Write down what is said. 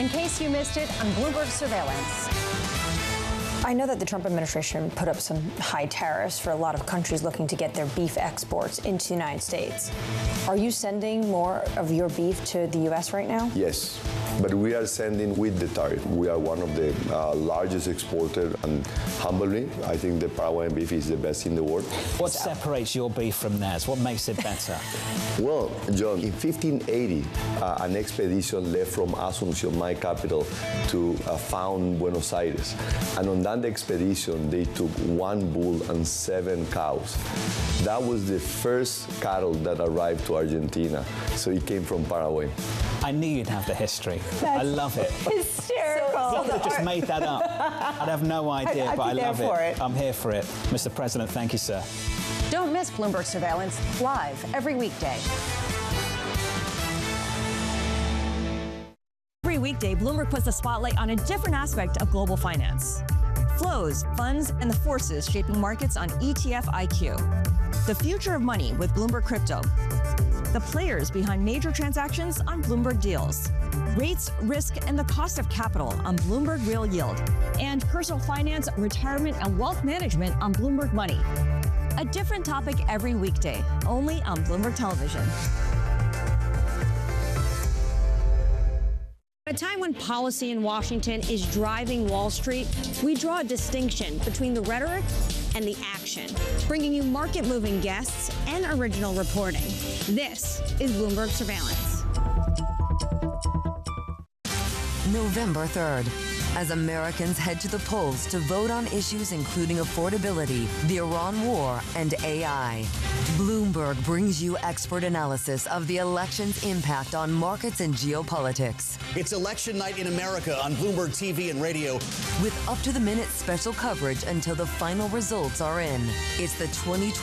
in case you missed it on Bloomberg Surveillance. I know that the Trump administration put up some high tariffs for a lot of countries looking to get their beef exports into the United States. Are you sending more of your beef to the U.S. right now? Yes, but we are sending with the tariff. We are one of the largest exporters, and humbly, I think the Paraguayan beef is the best in the world. What separates your beef from theirs? What makes it better? Well, John, in 1580, an expedition left from Asunción, my capital, to found Buenos Aires. And on that expedition, they took 1 bull and 7 cows. That was the first cattle that arrived to Argentina. So it came from Paraguay. I knew you'd have the history. I love it. Hysterical. I could have just made that up. I'd have no idea, but I love it. I'm here for it. Mr. President, thank you, sir. Don't miss Bloomberg Surveillance live every weekday. Every weekday, Bloomberg puts the spotlight on a different aspect of global finance. Flows, funds, and the forces shaping markets on ETF IQ. The future of money with Bloomberg Crypto. The players behind major transactions on Bloomberg Deals. Rates, risk, and the cost of capital on Bloomberg Real Yield. And personal finance, retirement, and wealth management on Bloomberg Money. A different topic every weekday, only on Bloomberg Television. At a time when policy in Washington is driving Wall Street, we draw a distinction between the rhetoric and the action, bringing you market-moving guests and original reporting. This is Bloomberg Surveillance. November 3rd, as Americans head to the polls to vote on issues including affordability, the Iran war, and AI. Bloomberg brings you expert analysis of the election's impact on markets and geopolitics. It's election night in America on Bloomberg TV and radio. With up-to-the-minute special coverage until the final results are in. It's the 2020